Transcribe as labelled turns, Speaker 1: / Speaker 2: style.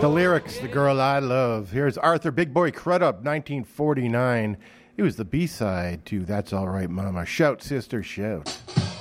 Speaker 1: The lyrics, The Girl I Love. Here's Arthur Big Boy Crudup, 1949. It was the B-side to That's All Right Mama. Shout, sister, shout.